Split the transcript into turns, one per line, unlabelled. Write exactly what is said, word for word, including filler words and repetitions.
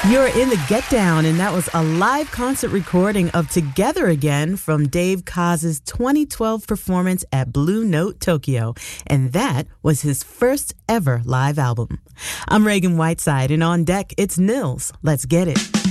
You're in the Get Down, and that was a live concert recording of Together Again from Dave Kaz's twenty twelve performance at Blue Note Tokyo, and that was his first ever live album. I'm Reagan Whiteside, and on deck, it's Nils. Let's get it.